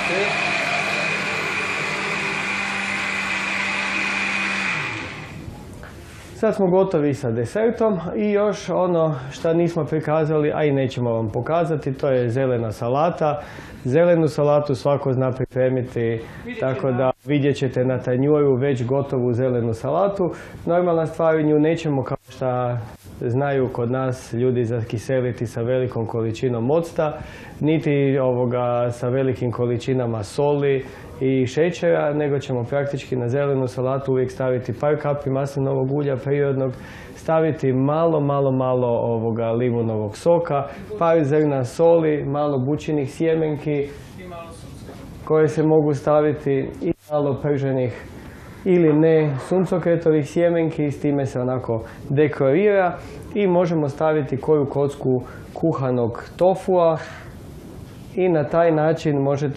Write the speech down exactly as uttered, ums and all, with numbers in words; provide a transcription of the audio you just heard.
Sad smo gotovi sa desertom i još ono što nismo prikazali, a i nećemo vam pokazati, to je zelena salata. Zelenu salatu svako zna pripremiti, tako da vidjet ćete na tanjuru već gotovu zelenu salatu. Normalna stvar, nju nećemo, kao što znaju kod nas ljudi, zakiseliti sa velikom količinom octa, niti ovoga sa velikim količinama soli i šećera, nego ćemo praktički na zelenu salatu uvijek staviti par kapi maslinovog ulja prirodnog, staviti malo, malo, malo ovoga limunovog soka, par zrna soli, malo bućinih sjemenki koje se mogu staviti i malo prženih ili ne suncokretovih sjemenki, s time se onako dekorira i možemo staviti koju kocku kuhanog tofua i na taj način možete